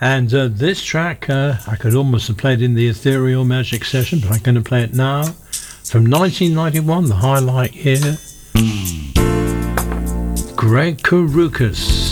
And this track, I could almost have played in the Ethereal Magic session, but I'm going to play it now. From 1991, the highlight here. Greg Karukas.